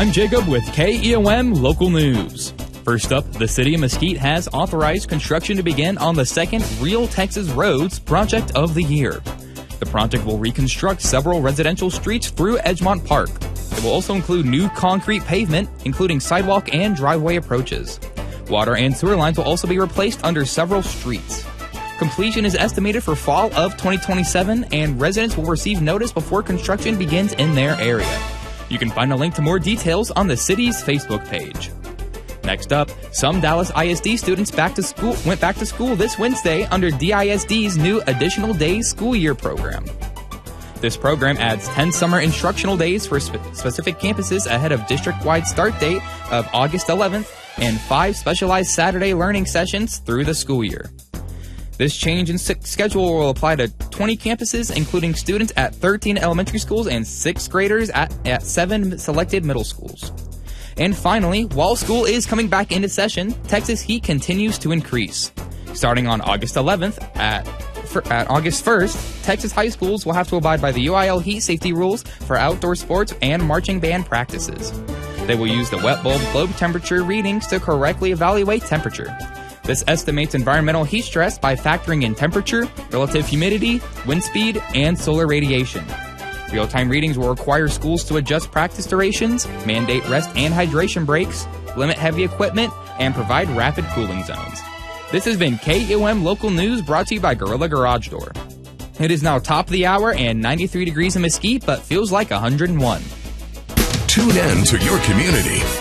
I'm Jacob with KEOM Local News. First up, the City of Mesquite has authorized construction to begin on the second Real Texas Roads Project of the Year. The project will reconstruct several residential streets through Edgemont Park. It will also include new concrete pavement, including sidewalk and driveway approaches. Water and sewer lines will also be replaced under several streets. Completion is estimated for fall of 2027, and residents will receive notice before construction begins in their area. You can find a link to more details on the city's Facebook page. Next up, some Dallas ISD students went back to school this Wednesday under DISD's new Additional Days School Year program. This program adds 10 summer instructional days for specific campuses ahead of district-wide start date of August 11th and 5 specialized Saturday learning sessions through the school year. This change in schedule will apply to 20 campuses, including students at 13 elementary schools and 6th graders at 7 selected middle schools. And finally, while school is coming back into session, Texas heat continues to increase. Starting on August 11th, at August 1st, Texas high schools will have to abide by the UIL heat safety rules for outdoor sports and marching band practices. They will use the wet bulb globe temperature readings to correctly evaluate temperature. This estimates environmental heat stress by factoring in temperature, relative humidity, wind speed, and solar radiation. Real-time readings will require schools to adjust practice durations, mandate rest and hydration breaks, limit heavy equipment, and provide rapid cooling zones. This has been KEOM Local News, brought to you by Gorilla Garage Door. It is now top of the hour and 93 degrees in Mesquite, but feels like 101. Tune in to your community